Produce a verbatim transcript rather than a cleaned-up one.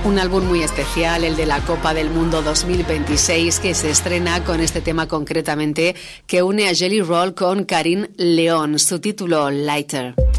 Un álbum muy especial, el de la Copa del Mundo dos mil veintiséis, que se estrena con este tema concretamente que une a Jelly Roll con Carín León, su título Lighter.